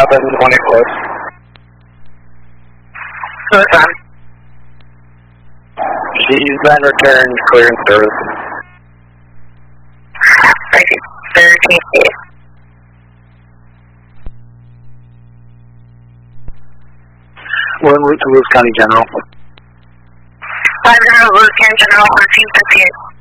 happens when it close. Susan. She's been returned clearance service. Thank you. 13. We're en route to Lewis County General. 50 Lewis County General, 1358.